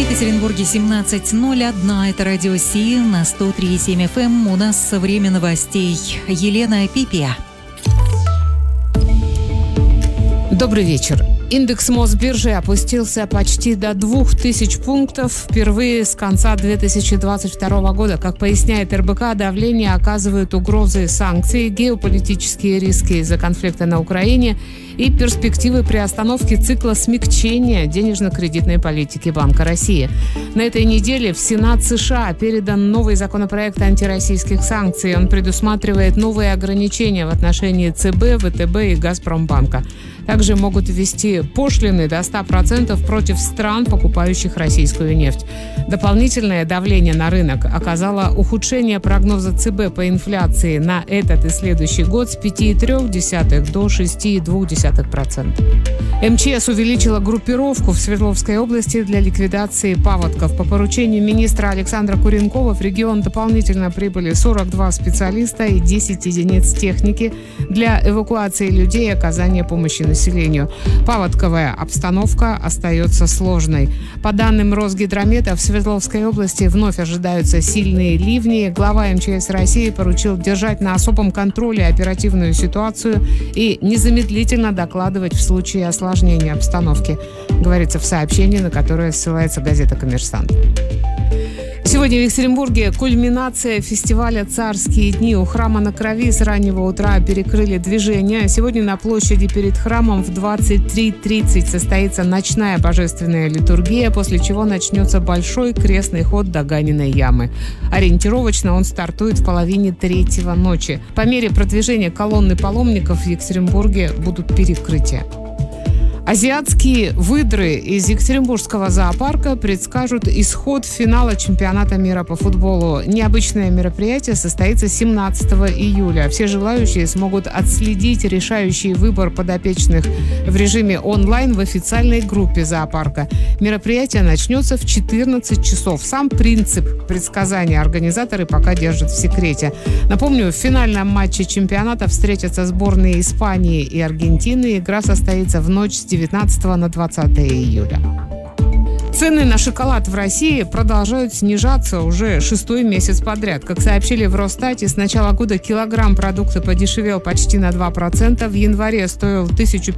Екатеринбурге 17:01. Это радио Си на 103,7 FM. У нас время новостей. Елена Пипия. Добрый вечер. Индекс Мосбиржи опустился почти до 2000 пунктов впервые с конца 2022 года. Как поясняет РБК, давление оказывают угрозы санкций, геополитические риски из-за конфликта на Украине и перспективы приостановки цикла смягчения денежно-кредитной политики Банка России. На этой неделе в Сенат США передан новый законопроект антироссийских санкций. Он предусматривает новые ограничения в отношении ЦБ, ВТБ и Газпромбанка. Также могут ввести пошлины до 100% против стран, покупающих российскую нефть. Дополнительное давление на рынок оказало ухудшение прогноза ЦБ по инфляции на этот и следующий год с 5,3 до 6,2%. МЧС увеличила группировку в Свердловской области для ликвидации паводков. По поручению министра Александра Куренкова в регион дополнительно прибыли 42 специалиста и 10 единиц техники для эвакуации людей и оказания помощи населению. Паводковая обстановка остается сложной. По данным Росгидромета, в Свердловской области вновь ожидаются сильные ливни. Глава МЧС России поручил держать на особом контроле оперативную ситуацию и незамедлительно докладывать в случае осложнения обстановки, говорится в сообщении, на которое ссылается газета «Коммерсант». Сегодня в Екатеринбурге кульминация фестиваля «Царские дни». У храма на Крови с раннего утра перекрыли движение. Сегодня на площади перед храмом в 23:30 состоится ночная божественная литургия, после чего начнется большой крестный ход до Ганиной ямы. Ориентировочно он стартует в половине 3 ночи. По мере продвижения колонны паломников в Екатеринбурге будут перекрытия. Азиатские выдры из Екатеринбургского зоопарка предскажут исход финала чемпионата мира по футболу. Необычное мероприятие состоится 17 июля. Все желающие смогут отследить решающий выбор подопечных в режиме онлайн в официальной группе зоопарка. Мероприятие начнется в 14 часов. Сам принцип предсказания организаторы пока держат в секрете. Напомню, в финальном матче чемпионата встретятся сборные Испании и Аргентины. Игра состоится в ночь с 19 на 20 июля. Цены на шоколад в России продолжают снижаться уже 6-й месяц подряд. Как сообщили в Росстате, с начала года килограмм продукта подешевел почти на 2%. В январе стоил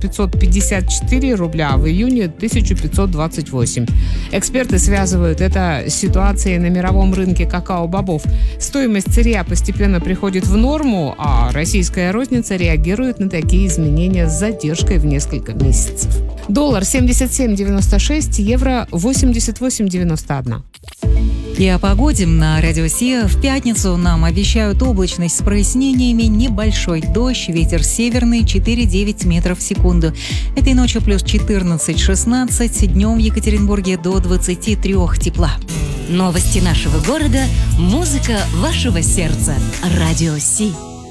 1554 рубля, а в июне 1528. Эксперты связывают это с ситуацией на мировом рынке какао-бобов. Стоимость сырья постепенно приходит в норму, а российская розница реагирует на такие изменения с задержкой в несколько месяцев. Доллар 77,96, евро 88,91. И о погоде на радио Си. В пятницу нам обещают облачность с прояснениями, небольшой дождь, ветер северный 4,9 метров в секунду. Этой ночью плюс 14-16, днем в Екатеринбурге до 23 тепла. Новости нашего города, музыка вашего сердца. Радио Си.